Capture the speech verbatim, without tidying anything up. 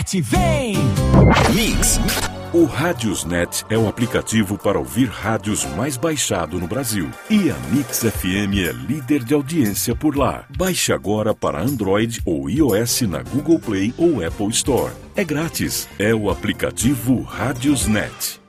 Radiosnet, vem! Mix. O Radiosnet é o aplicativo para ouvir rádios mais baixado no Brasil. E a Mix F M é líder de audiência por lá. Baixe agora para Android ou iOS na Google Play ou Apple Store. É grátis. É o aplicativo Radiosnet.